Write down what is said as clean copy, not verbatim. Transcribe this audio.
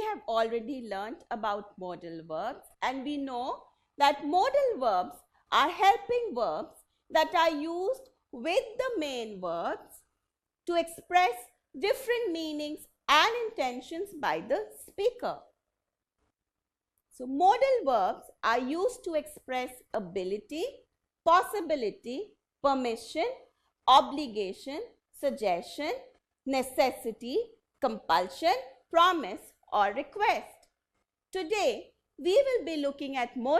have already learnt about modal verbs, and we know that modal verbs are helping verbs that are used with the main verbs to express different meanings and intentions by the speaker. So, modal verbs are used to express ability, possibility, permission, obligation, suggestion, necessity, compulsion, promise or request. Today, we will be looking at modal